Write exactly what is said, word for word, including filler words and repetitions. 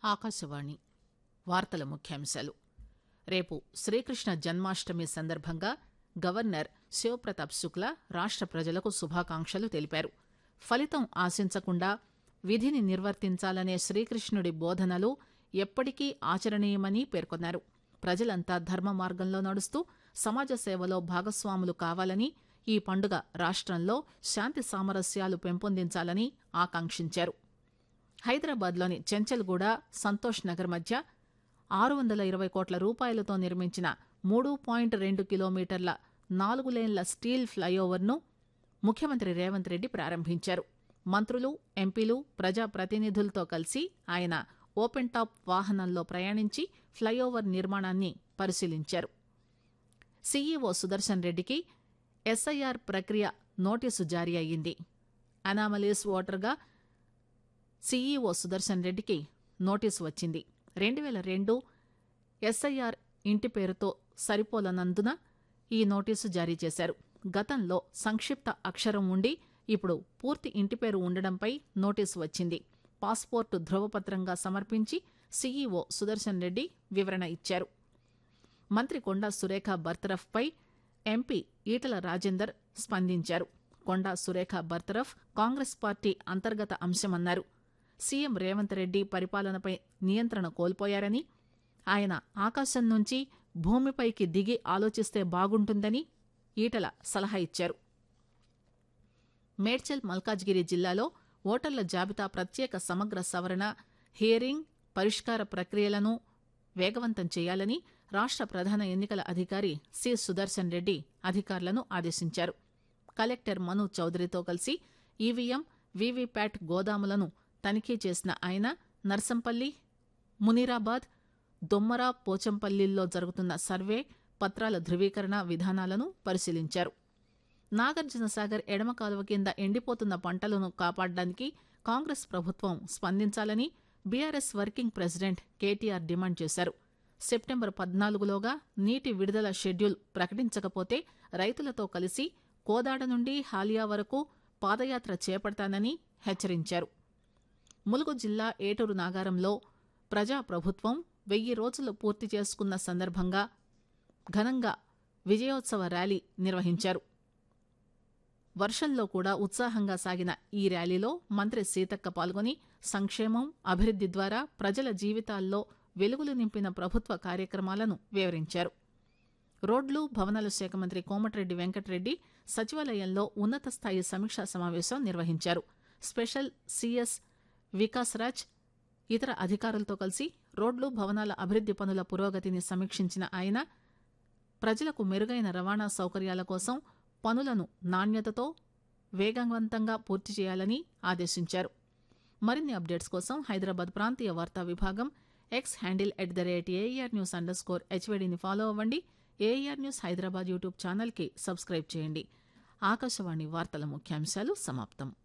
ఆకాశవాణి వార్తల ముఖ్యాంశాలు. రేపు శ్రీకృష్ణ జన్మాష్టమి సందర్భంగా గవర్నర్ శివప్రతాప్ శుక్లా రాష్ట ప్రజలకు శుభాకాంక్షలు తెలిపారు. ఫలితం ఆశించకుండా విధిని నిర్వర్తించాలనే శ్రీకృష్ణుడి బోధనలు ఎప్పటికీ ఆచరణీయమని పేర్కొన్నారు. ప్రజలంతా ధర్మ మార్గంలో నడుస్తూ సమాజ సేవలో భాగస్వాములు కావాలని, ఈ పండుగ రాష్టంలో శాంతి సామరస్యాలు పెంపొందించాలని ఆకాంక్షించారు. హైదరాబాద్లోని చెంచల్గూడ, సంతోష్ నగర్ మధ్య ఆరు వందల ఇరవై కోట్ల రూపాయలతో నిర్మించిన మూడు పాయింట్ రెండు కిలోమీటర్ల నాలుగు లేన్ల స్టీల్ ఫ్లైఓవర్ను ముఖ్యమంత్రి రేవంత్ రెడ్డి ప్రారంభించారు. మంత్రులు, ఎంపీలు, ప్రజాప్రతినిధులతో కలిసి ఆయన ఓపెన్ టాప్ వాహనంలో ప్రయాణించి ఫ్లైఓవర్ నిర్మాణాన్ని పరిశీలించారు. సీఈఓ సుదర్శన్ రెడ్డికి ఎస్ఐఆర్ ప్రక్రియ నోటీసు జారీ అయ్యింది. అనామలీస్ ఓటర్గా సీఈఓ సుదర్శన్ రెడ్డికి నోటీసు వచ్చింది. రెండు వేల రెండు ఎస్ఐఆర్ ఇంటి పేరుతో సరిపోలనందున ఈ నోటీసు జారీ చేశారు. గతంలో సంక్షిప్త అక్షరం ఉండి ఇప్పుడు పూర్తి ఇంటి పేరు ఉండడంపై నోటీసు వచ్చింది. పాస్పోర్టు ధృవపత్రంగా సమర్పించి సీఈఓ సుదర్శన్ రెడ్డి వివరణ ఇచ్చారు. మంత్రి కొండా సురేఖ బర్తరఫ్పై ఎంపీ ఈటల రాజేందర్ స్పందించారు. కొండా సురేఖ బర్తరఫ్ కాంగ్రెస్ పార్టీ అంతర్గత అంశమన్నారు. సీఎం రేవంత్ రెడ్డి పరిపాలనపై నియంత్రణ కోల్పోయారని, ఆయన ఆకాశం నుంచి భూమిపైకి దిగి ఆలోచిస్తే బాగుంటుందని ఈటల సలహా ఇచ్చారు. మేడ్చల్ మల్కాజ్గిరి జిల్లాలో ఓటర్ల జాబితా ప్రత్యేక సమగ్ర సవరణ, హియరింగ్, పరిష్కార ప్రక్రియలను వేగవంతం చేయాలని రాష్ట ప్రధాన ఎన్నికల అధికారి సి సుదర్శన్ రెడ్డి అధికారులను ఆదేశించారు. కలెక్టర్ మను చౌదరితో కలిసి ఈవీఎం, వీవీప్యాట్ గోదాములను తనిఖీ చేసిన ఆయన నర్సంపల్లి, మునీరాబాద్, దొమ్మర, పోచంపల్లిల్లో జరుగుతున్న సర్వే, పత్రాల ధృవీకరణ విధానాలను పరిశీలించారు. నాగార్జునసాగర్ ఎడమ కాలువ కింద ఎండిపోతున్న పంటలను కాపాడడానికి కాంగ్రెస్ ప్రభుత్వం స్పందించాలని BRS working president KTR demand చేశారు. సెప్టెంబర్ పద్నాలుగులోగా నీటి విడుదల షెడ్యూల్ ప్రకటించకపోతే రైతులతో కలిసి కోదాడ నుండి హాలియా వరకు పాదయాత్ర చేపడతానని హెచ్చరించారు. ములుగు జిల్లా ఏటూరు నాగారంలో ప్రజాప్రభుత్వం వెయ్యి రోజులు పూర్తి చేసుకున్న సందర్భంగా ఘనంగా విజయోత్సవ ర్యాలీ నిర్వహించారు. వర్షంలో కూడా ఉత్సాహంగా సాగిన ఈ ర్యాలీలో మంత్రి సీతక్క పాల్గొని సంక్షేమం, అభివృద్ది ద్వారా ప్రజల జీవితాల్లో వెలుగులు నింపిన ప్రభుత్వ కార్యక్రమాలను వివరించారు. రోడ్లు, భవనాల శాఖ మంత్రి కోమటిరెడ్డి వెంకటరెడ్డి సచివాలయంలో ఉన్నత స్థాయి సమీక్షా సమావేశం నిర్వహించారు. స్పెషల్ సీఎస్ వికాస్ రాజ్ ఇతర అధికారులతో కలిసి రోడ్లు, భవనాల అభివృద్ది పనుల పురోగతిని సమీక్షించిన ఆయన ప్రజలకు మెరుగైన రవాణా సౌకర్యాల కోసం పనులను నాణ్యతతో వేగవంతంగా పూర్తి చేయాలని ఆదేశించారు. మరిన్ని అప్డేట్స్ కోసం హైదరాబాద్ ప్రాంతీయ వార్తా విభాగం X handle at the rate AR news under score హెచ్వీడీని follow అవ్వండి. ఏఆర్ న్యూస్ హైదరాబాద్ యూట్యూబ్ ఛానల్కి సబ్స్క్రైబ్ చేయండి. ఆకాశవాణి వార్తల ముఖ్యాంశాలు సమాప్తం.